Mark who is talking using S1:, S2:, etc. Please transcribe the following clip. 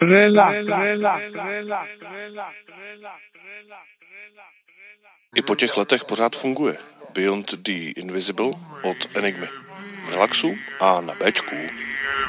S1: I po těch letech pořád funguje Beyond the Invisible od Enigmy. V relaxu a na Bčku.